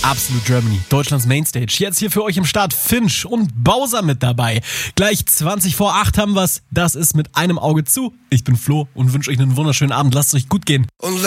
Absolute Germany, Deutschlands Mainstage. Jetzt hier für euch im Start Finch und Bowser mit dabei. Gleich 20 vor 8 haben wir's. Das ist mit einem Auge zu. Ich bin Flo und wünsche euch einen wunderschönen Abend. Lasst es euch gut gehen.